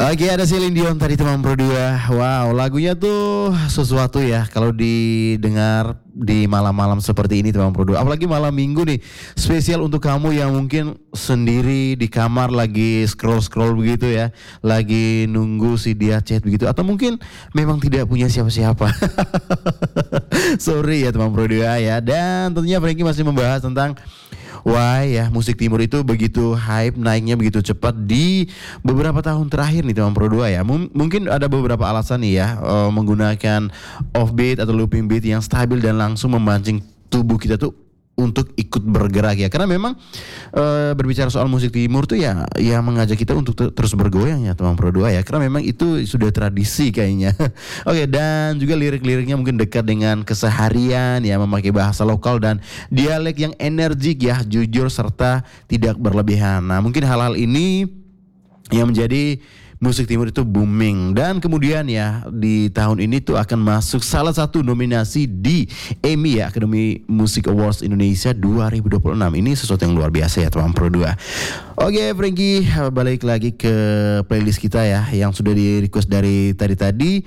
Oke, ada Celine Dion tadi teman Pro 2. Wow, lagunya tuh sesuatu ya kalau didengar di malam-malam seperti ini teman Pro 2. Apalagi malam minggu nih, spesial untuk kamu yang mungkin sendiri di kamar lagi scroll-scroll begitu ya, lagi nunggu si dia chat begitu, atau mungkin memang tidak punya siapa-siapa. Sorry ya teman Pro 2 ya. Dan tentunya Frankie masih membahas tentang why ya musik timur itu begitu hype, naiknya begitu cepat di beberapa tahun terakhir nih teman Pro 2 ya. Mungkin ada beberapa alasan nih ya, menggunakan offbeat atau looping beat yang stabil dan langsung memancing tubuh kita tuh untuk ikut bergerak ya. Karena memang berbicara soal musik timur tuh ya mengajak kita untuk terus bergoyang ya teman Pro 2 ya. Karena memang itu sudah tradisi kayaknya. Oke, dan juga lirik-liriknya mungkin dekat dengan keseharian ya, memakai bahasa lokal dan dialek yang energik ya, jujur serta tidak berlebihan. Nah, mungkin hal-hal ini yang menjadi musik timur itu booming. Dan kemudian ya di tahun ini tuh akan masuk salah satu nominasi di Emmy ya, Academy Music Awards Indonesia 2026. Ini sesuatu yang luar biasa ya teman Pro 2. Oke Frankie, balik lagi ke playlist kita ya, yang sudah di request dari tadi.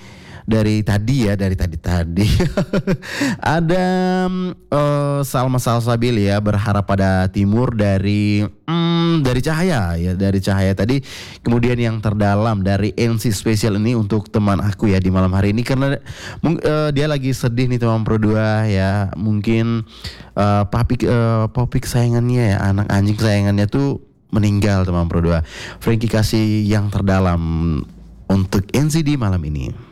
Ada Salma Salsabil ya, berharap pada timur dari Cahaya ya, dari Cahaya tadi. Kemudian yang terdalam dari NC spesial ini untuk teman aku ya di malam hari ini, karena dia lagi sedih nih teman Pro 2 ya. Mungkin Popik sayangannya ya, anak anjing kesayangannya tuh meninggal teman Pro 2. Frankie kasih yang terdalam untuk NC di malam ini.